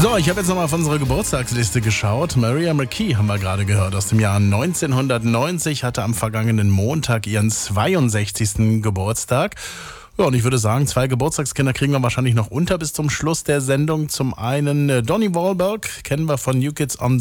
So, ich habe jetzt nochmal auf unsere Geburtstagsliste geschaut. Mariah McKee haben wir gerade gehört, aus dem Jahr 1990, hatte am vergangenen Montag ihren 62. Geburtstag. Ja, und ich würde sagen, 2 Geburtstagskinder kriegen wir wahrscheinlich noch unter bis zum Schluss der Sendung. Zum einen Donnie Wahlberg, kennen wir von New Kids on